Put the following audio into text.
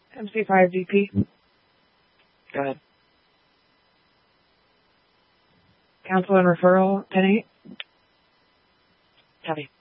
MC5DP. Go ahead. Counsel and referral, 10-8. Copy.